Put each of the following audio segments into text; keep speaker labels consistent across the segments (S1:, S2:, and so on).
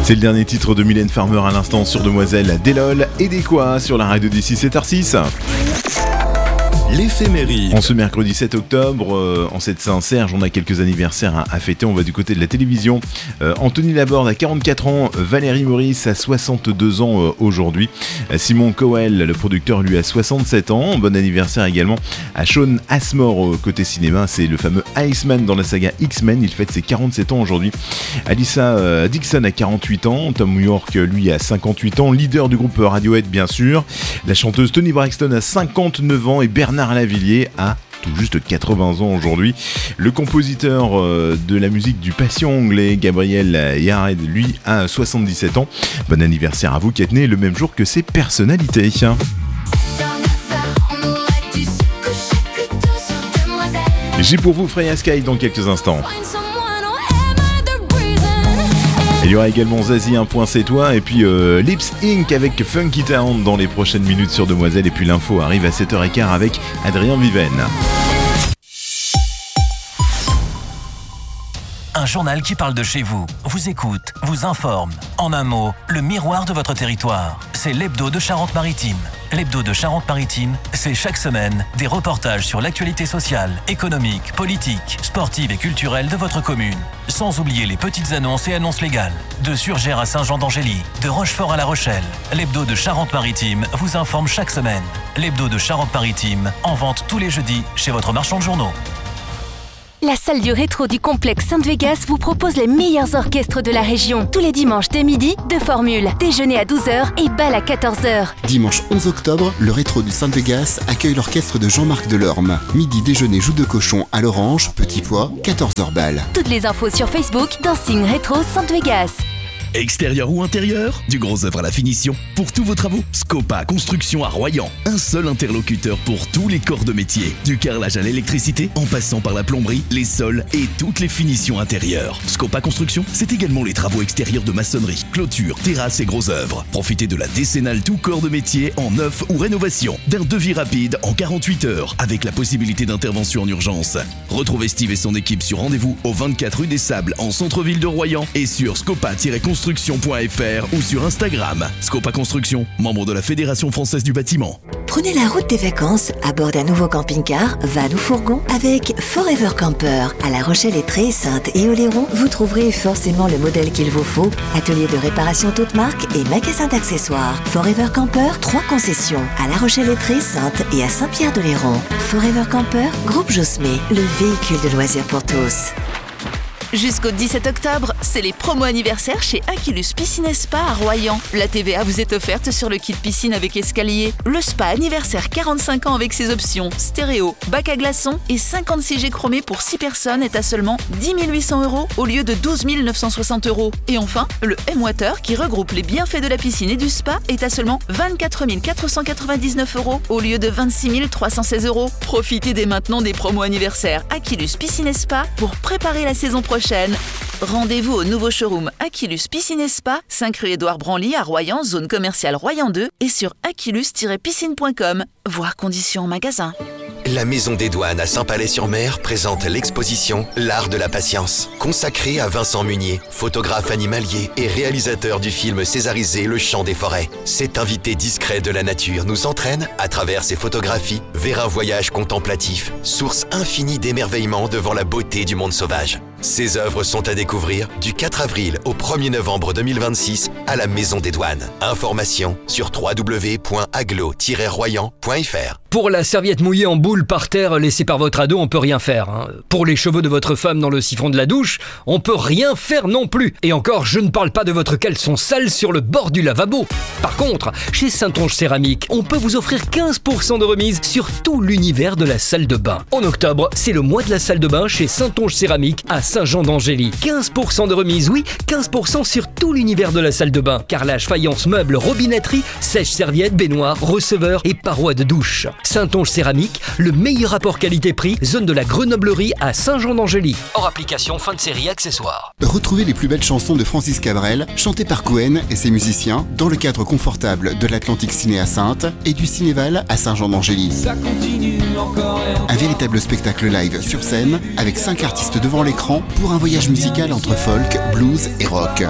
S1: C'est le dernier titre de Mylène Farmer à l'instant sur Demoiselle, des LOL et des quoi sur la radio d'ici 7h06.
S2: L'éphéméride.
S1: En ce mercredi 7 octobre, en cette Saint-Serge, on a quelques anniversaires à fêter. On va du côté de la télévision. Anthony Laborde a 44 ans, Valérie Maurice a 62 ans aujourd'hui. Simon Cowell, le producteur, lui a 67 ans. Bon anniversaire également à Sean Ashmore côté cinéma. C'est le fameux Iceman dans la saga X-Men. Il fête ses 47 ans aujourd'hui. Alyssa Dixon a 48 ans. Tom York, lui, a 58 ans. Leader du groupe Radiohead, bien sûr. La chanteuse Toni Braxton a 59 ans et Bernard Lavilliers a tout juste 80 ans aujourd'hui. Le compositeur de la musique du patient anglais, Gabriel Yared, lui, a 77 ans. Bon anniversaire à vous qui êtes nés le même jour que ces personnalités. J'ai pour vous Freya Sky dans quelques instants. Il y aura également Zazie, un point c'est toi, et puis Lips Inc avec Funky Town dans les prochaines minutes sur Demoiselle, et puis l'info arrive à 7h15 avec Adrien Viven.
S3: Un journal qui parle de chez vous, vous écoute, vous informe. En un mot, le miroir de votre territoire. C'est l'Hebdo de Charente-Maritime. L'Hebdo de Charente-Maritime, c'est chaque semaine des reportages sur l'actualité sociale, économique, politique, sportive et culturelle de votre commune. Sans oublier les petites annonces et annonces légales. De Surgères à Saint-Jean-d'Angély, de Rochefort à La Rochelle, l'Hebdo de Charente-Maritime vous informe chaque semaine. L'Hebdo de Charente-Maritime, en vente tous les jeudis chez votre marchand de journaux.
S4: La salle du rétro du complexe Sainte-Végas vous propose les meilleurs orchestres de la région. Tous les dimanches dès midi, 2 formules. Déjeuner à 12h et bal à 14h.
S5: Dimanche 11 octobre, le rétro du Sainte-Végas accueille l'orchestre de Jean-Marc Delorme. Midi déjeuner joue de cochon à l'orange, petit pois, 14h bal.
S4: Toutes les infos sur Facebook, Dancing Rétro Sainte-Végas.
S2: Extérieur ou intérieur, du gros œuvre à la finition. Pour tous vos travaux, Scopa Construction à Royan. Un seul interlocuteur pour tous les corps de métier. Du carrelage à l'électricité, en passant par la plomberie, les sols et toutes les finitions intérieures. Scopa Construction, c'est également les travaux extérieurs de maçonnerie, clôture, terrasse et gros œuvres. Profitez de la décennale tout corps de métier en neuf ou rénovation. D'un devis rapide en 48 heures, avec la possibilité d'intervention en urgence. Retrouvez Steve et son équipe sur rendez-vous au 24 rue des Sables en centre-ville de Royan et sur scopa-construction.fr ou sur Instagram. Scopa Construction, membre de la Fédération Française du Bâtiment.
S6: Prenez la route des vacances à bord d'un nouveau camping-car, van ou fourgon avec Forever Camper. À La Rochelle, Étré, Saintes et Oléron, vous trouverez forcément le modèle qu'il vous faut. Atelier de réparation toute marque et magasin d'accessoires. Forever Camper, 3 concessions. À La Rochelle, Étré, Saintes et à Saint-Pierre-de-Léron. Forever Camper, groupe Josmé, le véhicule de loisirs pour tous.
S7: Jusqu'au 17 octobre, c'est les promos anniversaires chez Aquilus Piscine et Spa à Royan. La TVA vous est offerte sur le kit piscine avec escalier. Le spa anniversaire 45 ans avec ses options stéréo, bac à glaçons et 56 G chromés pour 6 personnes est à seulement 10 800 € au lieu de 12 960 €. Et enfin, le M-Water qui regroupe les bienfaits de la piscine et du spa est à seulement 24 499 € au lieu de 26 316 €. Profitez dès maintenant des promos anniversaires Aquilus Piscine et Spa pour préparer la saison prochaine. Rendez-vous au nouveau showroom Aquilus Piscine et Spa, 5 rue Édouard Branly à Royan, zone commerciale Royan 2 et sur aquilus-piscine.com. Voir conditions en magasin.
S8: La Maison des Douanes à Saint-Palais-sur-Mer présente l'exposition L'Art de la Patience, consacrée à Vincent Munier, photographe animalier et réalisateur du film césarisé Le Chant des Forêts. Cet invité discret de la nature nous entraîne, à travers ses photographies, vers un voyage contemplatif, source infinie d'émerveillement devant la beauté du monde sauvage. Ces œuvres sont à découvrir du 4 avril au 1er novembre 2026 à la Maison des Douanes. Informations sur www.aglo-royan.fr.
S9: Pour la serviette mouillée en boule par terre laissée par votre ado, on peut rien faire. Pour les cheveux de votre femme dans le siphon de la douche, on peut rien faire non plus. Et encore, je ne parle pas de votre caleçon sale sur le bord du lavabo. Par contre, chez Saint-Onge Céramique, on peut vous offrir 15% de remise sur tout l'univers de la salle de bain. En octobre, c'est le mois de la salle de bain chez Saint-Onge Céramique à Saint-Jean-d'Angély. 15% de remise, oui, 15% sur tout l'univers de la salle de bain. Carrelage, faïence, meubles, robinetterie, sèche-serviettes, baignoires, receveurs et parois de douche. Saint-Onge Céramique, le meilleur rapport qualité-prix, zone de la Grenoblerie à Saint-Jean-d'Angély. Hors application, fin de série, accessoires.
S5: Retrouvez les plus belles chansons de Francis Cabrel, chantées par Cohen et ses musiciens, dans le cadre confortable de l'Atlantique Ciné à Saintes et du Cinéval à Saint-Jean-d'Angély. Un véritable spectacle live sur scène, avec 5 artistes devant l'écran ans pour un voyage musical entre folk, blues et rock.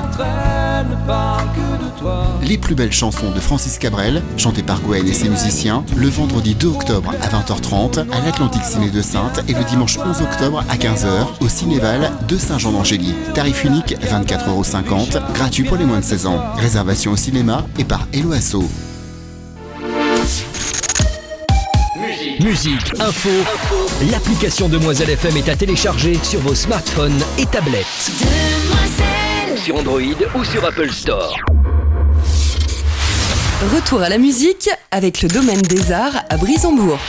S5: Les plus belles chansons de Francis Cabrel, chantées par Gwen et ses musiciens, le vendredi 2 octobre à 20h30 à l'Atlantique Ciné de Saintes et le dimanche 11 octobre à 15h au Cinéval de Saint-Jean-d'Angély. Tarif unique 24,50 €, gratuit pour les moins de 16 ans. Réservation au cinéma et par Hello Asso.
S9: Musique, info, l'application Demoiselle FM est à télécharger sur vos smartphones et tablettes. Sur Android ou sur Apple Store.
S10: Retour à la musique avec le Domaine des Arts à Brissembourg.